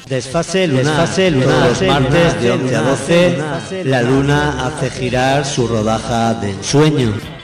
Desfase lunar. Todos los martes de 11 a 12, la luna hace girar su rodaja de ensueño.